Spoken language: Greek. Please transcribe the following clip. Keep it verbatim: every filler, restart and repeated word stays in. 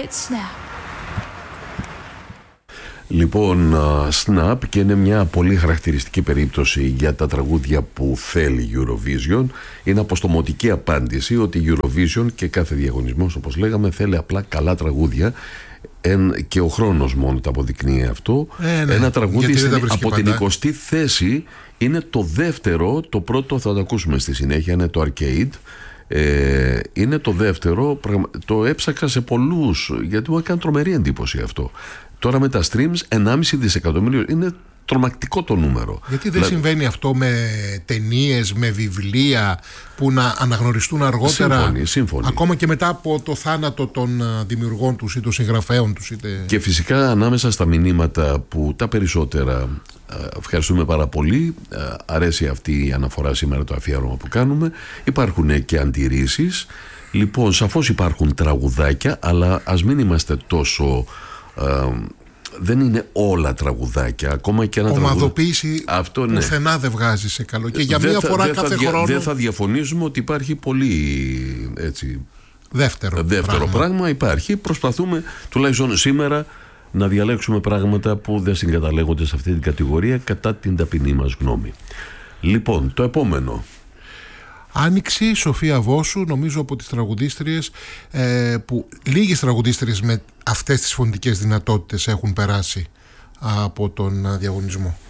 Snap. Λοιπόν, Snap, και είναι μια πολύ χαρακτηριστική περίπτωση για τα τραγούδια που θέλει η Eurovision. Είναι αποστομωτική απάντηση ότι η Eurovision και κάθε διαγωνισμός, όπως λέγαμε, θέλει απλά καλά τραγούδια. Εν, και ο χρόνος μόνο το αποδεικνύει αυτό. Ε, ναι. Ένα τραγούδι στην, από παντά. Την εικοστή θέση είναι το δεύτερο. Το πρώτο θα το ακούσουμε στη συνέχεια, είναι το Arcade. Ε, είναι το δεύτερο. Το έψαξα σε πολλούς, γιατί μου έκανε τρομερή εντύπωση αυτό. Τώρα με τα streams ενάμιση δισεκατομμύριο είναι τρομακτικό το νούμερο. Γιατί δεν Λα... συμβαίνει αυτό με ταινίες, με βιβλία που να αναγνωριστούν αργότερα? Σύμφωνοι, σύμφωνοι. Ακόμα και μετά από το θάνατο των δημιουργών τους ή των συγγραφέων τους. Είτε... Και φυσικά ανάμεσα στα μηνύματα που τα περισσότερα ευχαριστούμε πάρα πολύ, αρέσει αυτή η αναφορά σήμερα, το αφιέρωμα που κάνουμε, υπάρχουν και αντιρρήσεις. Λοιπόν, σαφώς υπάρχουν τραγουδάκια, αλλά ας μην είμαστε τόσο... Uh, δεν είναι όλα τραγουδάκια. Ακόμα και ένα ομαδοποίηση τραγουδ... πουθενά δεν βγάζει σε καλό. Και για μία θα, φορά κάθε θα, χρόνο. Δεν θα διαφωνήσουμε ότι υπάρχει πολύ έτσι, δεύτερο, δεύτερο πράγμα. πράγμα. Υπάρχει. Προσπαθούμε τουλάχιστον σήμερα να διαλέξουμε πράγματα που δεν συγκαταλέγονται σε αυτή την κατηγορία, κατά την ταπεινή μας γνώμη. Λοιπόν, το επόμενο. Άνοιξη, Σοφία Βόσου, νομίζω από τις τραγουδίστριες ε, που λίγες τραγουδίστριες με αυτές τις φωνητικές δυνατότητες έχουν περάσει από τον διαγωνισμό.